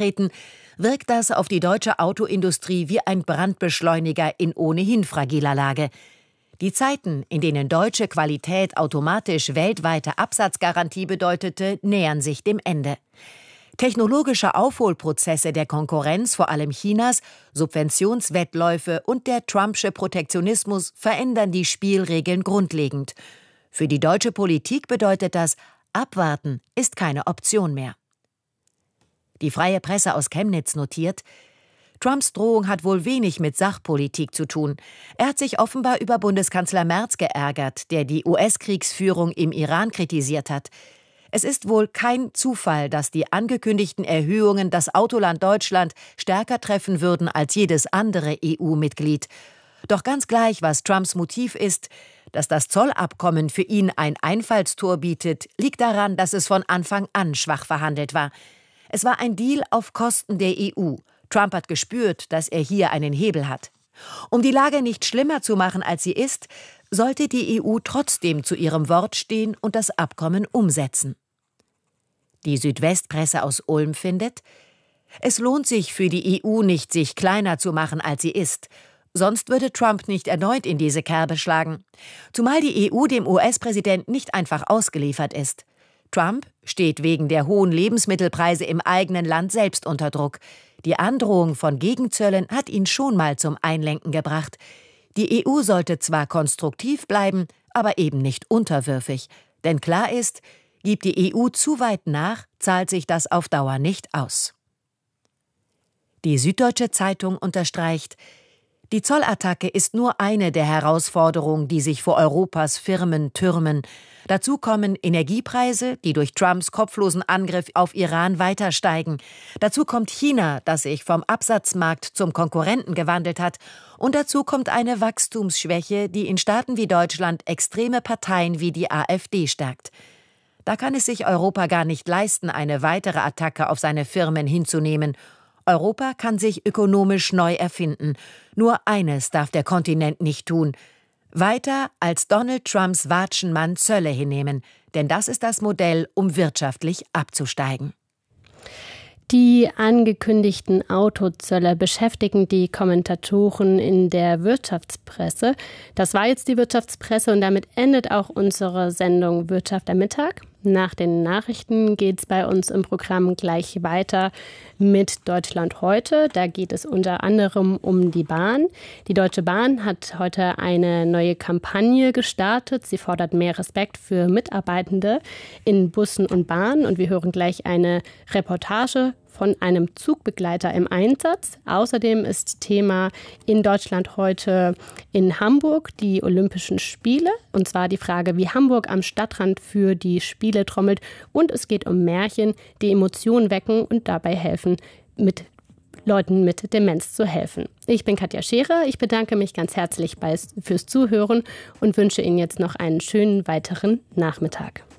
eintreten, wirkt das auf die deutsche Autoindustrie wie ein Brandbeschleuniger in ohnehin fragiler Lage. Die Zeiten, in denen deutsche Qualität automatisch weltweite Absatzgarantie bedeutete, nähern sich dem Ende. Technologische Aufholprozesse der Konkurrenz, vor allem Chinas, Subventionswettläufe und der Trumpsche Protektionismus verändern die Spielregeln grundlegend. Für die deutsche Politik bedeutet das, abwarten ist keine Option mehr. Die Freie Presse aus Chemnitz notiert: Trumps Drohung hat wohl wenig mit Sachpolitik zu tun. Er hat sich offenbar über Bundeskanzler Merz geärgert, der die US-Kriegsführung im Iran kritisiert hat. Es ist wohl kein Zufall, dass die angekündigten Erhöhungen das Autoland Deutschland stärker treffen würden als jedes andere EU-Mitglied. Doch ganz gleich, was Trumps Motiv ist, dass das Zollabkommen für ihn ein Einfallstor bietet, liegt daran, dass es von Anfang an schwach verhandelt war. Es war ein Deal auf Kosten der EU. Trump hat gespürt, dass er hier einen Hebel hat. Um die Lage nicht schlimmer zu machen, als sie ist, sollte die EU trotzdem zu ihrem Wort stehen und das Abkommen umsetzen. Die Südwestpresse aus Ulm findet: Es lohnt sich für die EU nicht, sich kleiner zu machen, als sie ist. Sonst würde Trump nicht erneut in diese Kerbe schlagen. Zumal die EU dem US-Präsidenten nicht einfach ausgeliefert ist. Trump steht wegen der hohen Lebensmittelpreise im eigenen Land selbst unter Druck. Die Androhung von Gegenzöllen hat ihn schon mal zum Einlenken gebracht. Die EU sollte zwar konstruktiv bleiben, aber eben nicht unterwürfig. Denn klar ist, gibt die EU zu weit nach, zahlt sich das auf Dauer nicht aus. Die Süddeutsche Zeitung unterstreicht: Die Zollattacke ist nur eine der Herausforderungen, die sich vor Europas Firmen türmen. Dazu kommen Energiepreise, die durch Trumps kopflosen Angriff auf Iran weiter steigen. Dazu kommt China, das sich vom Absatzmarkt zum Konkurrenten gewandelt hat. Und dazu kommt eine Wachstumsschwäche, die in Staaten wie Deutschland extreme Parteien wie die AfD stärkt. Da kann es sich Europa gar nicht leisten, eine weitere Attacke auf seine Firmen hinzunehmen. Europa kann sich ökonomisch neu erfinden. Nur eines darf der Kontinent nicht tun: weiter als Donald Trumps Watschenmann Zölle hinnehmen. Denn das ist das Modell, um wirtschaftlich abzusteigen. Die angekündigten Autozölle beschäftigen die Kommentatoren in der Wirtschaftspresse. Das war jetzt die Wirtschaftspresse und damit endet auch unsere Sendung Wirtschaft am Mittag. Nach den Nachrichten geht es bei uns im Programm gleich weiter mit Deutschland heute. Da geht es unter anderem um die Bahn. Die Deutsche Bahn hat heute eine neue Kampagne gestartet. Sie fordert mehr Respekt für Mitarbeitende in Bussen und Bahnen. Und wir hören gleich eine Reportage von einem Zugbegleiter im Einsatz. Außerdem ist Thema in Deutschland heute in Hamburg die Olympischen Spiele. Und zwar die Frage, wie Hamburg am Stadtrand für die Spiele trommelt. Und es geht um Märchen, die Emotionen wecken und dabei helfen, mit Leuten mit Demenz zu helfen. Ich bin Katja Scherer. Ich bedanke mich ganz herzlich fürs Zuhören und wünsche Ihnen jetzt noch einen schönen weiteren Nachmittag.